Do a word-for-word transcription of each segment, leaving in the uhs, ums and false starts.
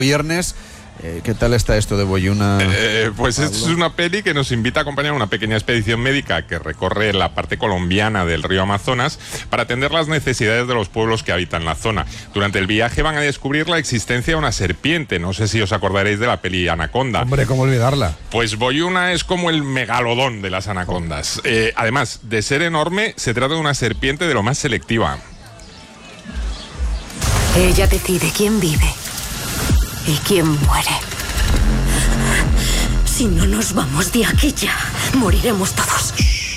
Viernes. Eh, ¿Qué tal está esto de Boyuna? Eh, pues esto es una peli que nos invita a acompañar una pequeña expedición médica que recorre la parte colombiana del río Amazonas para atender las necesidades de los pueblos que habitan la zona. Durante el viaje van a descubrir la existencia de una serpiente. No sé si os acordaréis de la peli Anaconda. Hombre, ¿cómo olvidarla? Pues Boyuna es como el megalodón de las anacondas. Eh, además de ser enorme, se trata de una serpiente de lo más selectiva. Ella decide quién vive y quién muere. Si no nos vamos de aquí ya, moriremos todos.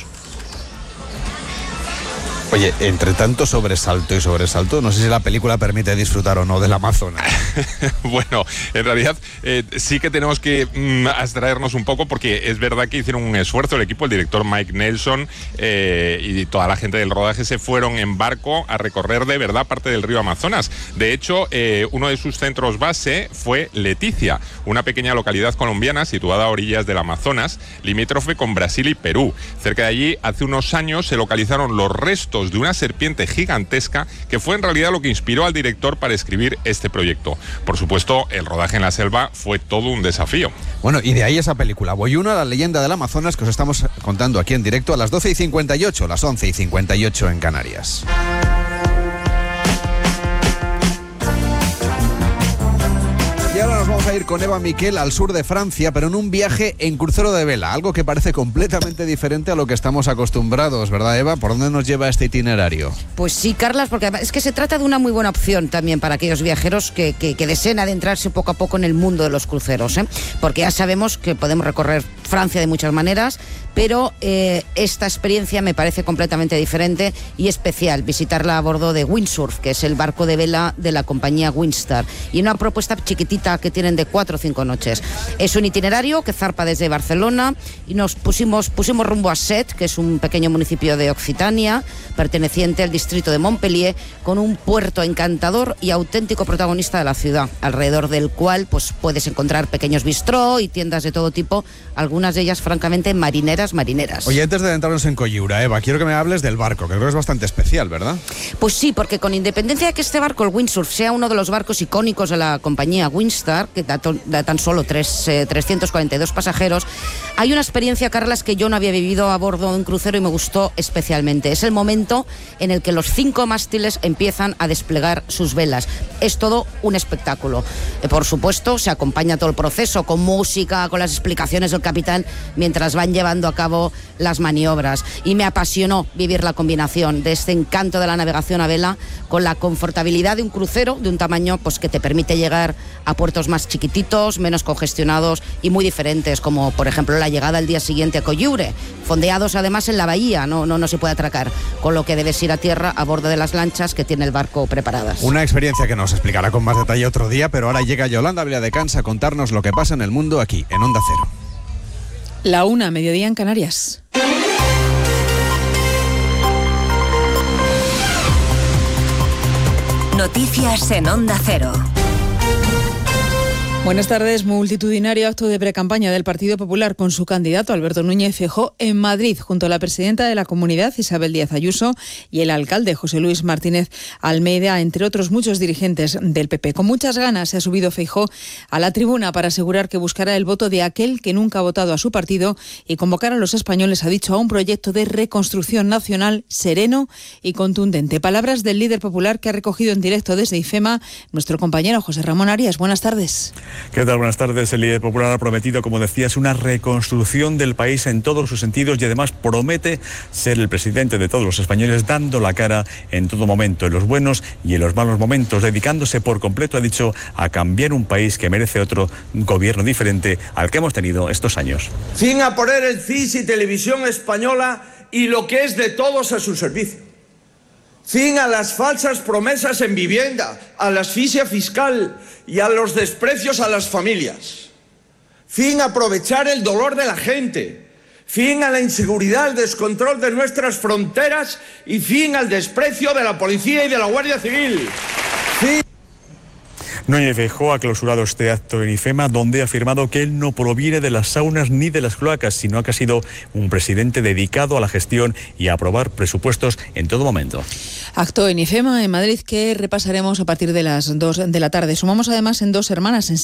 Oye, entre tanto sobresalto y sobresalto, no sé si la película permite disfrutar o no del Amazonas. Bueno, en realidad eh, sí que tenemos que mm, abstraernos un poco, porque es verdad que hicieron un esfuerzo el equipo, el director Mike Nelson eh, y toda la gente del rodaje se fueron en barco a recorrer de verdad parte del río Amazonas. De hecho, eh, uno de sus centros base fue Leticia, una pequeña localidad colombiana situada a orillas del Amazonas, limítrofe con Brasil y Perú. Cerca de allí, hace unos años, se localizaron los restos de una serpiente gigantesca que fue en realidad lo que inspiró al director para escribir este proyecto. Por supuesto, el rodaje en la selva fue todo un desafío. Bueno, y de ahí esa película, Boyuna, la leyenda del Amazonas, que os estamos contando aquí en directo a las doce y cincuenta y ocho, las once y cincuenta y ocho en Canarias. Y ahora nos vamos a ir con Eva Miquel al sur de Francia, pero en un viaje en crucero de vela, algo que parece completamente diferente a lo que estamos acostumbrados, ¿verdad, Eva? ¿Por dónde nos lleva este itinerario? Pues sí, Carlas, porque es que se trata de una muy buena opción también para aquellos viajeros que, que, que deseen adentrarse poco a poco en el mundo de los cruceros, ¿eh? Porque ya sabemos que podemos recorrer Francia de muchas maneras, pero eh, esta experiencia me parece completamente diferente y especial, visitarla a bordo de Windsurf, que es el barco de vela de la compañía Windstar, y una propuesta chiquitita que tienen de cuatro o cinco noches. Es un itinerario que zarpa desde Barcelona y nos pusimos, pusimos rumbo a Set, que es un pequeño municipio de Occitania, perteneciente al distrito de Montpellier, con un puerto encantador y auténtico protagonista de la ciudad, alrededor del cual pues, puedes encontrar pequeños bistró y tiendas de todo tipo, algunas de ellas francamente marineras, marineras. Oye, antes de adentrarnos en Coyura, Eva, quiero que me hables del barco, que creo que es bastante especial, ¿verdad? Pues sí, porque con independencia de que este barco, el Windsurf, sea uno de los barcos icónicos de la compañía Windstar, que da, to, da tan solo tres, eh, trescientos cuarenta y dos pasajeros, hay una experiencia, Carlas, que yo no había vivido a bordo de un crucero y me gustó especialmente. Es el momento en el que los cinco mástiles empiezan a desplegar sus velas. Es todo un espectáculo. Eh, por supuesto, se acompaña todo el proceso con música, con las explicaciones del capitán, mientras van llevando a cabo las maniobras. Y me apasionó vivir la combinación de este encanto de la navegación a vela con la confortabilidad de un crucero de un tamaño pues, que te permite llegar a puertos más chiquititos, menos congestionados y muy diferentes, como por ejemplo la llegada al día siguiente a Coyure, fondeados además en la bahía, no, no, no se puede atracar, con lo que debes ir a tierra a bordo de las lanchas que tiene el barco preparadas. Una experiencia que nos explicará con más detalle otro día, pero ahora llega Yolanda Viladecans a contarnos lo que pasa en el mundo aquí, en Onda Cero. La una, mediodía en Canarias. Noticias en Onda Cero. Buenas tardes. Multitudinario acto de precampaña del Partido Popular con su candidato Alberto Núñez Feijóo en Madrid, junto a la presidenta de la comunidad Isabel Díaz Ayuso y el alcalde José Luis Martínez Almeida, entre otros muchos dirigentes del P P. Con muchas ganas se ha subido Feijóo a la tribuna para asegurar que buscará el voto de aquel que nunca ha votado a su partido y convocar a los españoles, ha dicho, a un proyecto de reconstrucción nacional sereno y contundente. Palabras del líder popular que ha recogido en directo desde IFEMA nuestro compañero José Ramón Arias. Buenas tardes. ¿Qué tal? Buenas tardes. El líder popular ha prometido, como decías, una reconstrucción del país en todos sus sentidos y además promete ser el presidente de todos los españoles, dando la cara en todo momento, en los buenos y en los malos momentos, dedicándose por completo, ha dicho, a cambiar un país que merece otro gobierno diferente al que hemos tenido estos años. Fin a poner el C I S y Televisión Española y lo que es de todos a su servicio. Fin a las falsas promesas en vivienda, a la asfixia fiscal y a los desprecios a las familias. Fin a aprovechar el dolor de la gente. Fin a la inseguridad, el descontrol de nuestras fronteras y fin al desprecio de la policía y de la Guardia Civil. Fin Núñez Feijóo ha clausurado este acto en IFEMA, donde ha afirmado que él no proviene de las saunas ni de las cloacas, sino que ha sido un presidente dedicado a la gestión y a aprobar presupuestos en todo momento. Acto en IFEMA, en Madrid, que repasaremos a partir de las dos de la tarde. Sumamos además en Dos Hermanas, en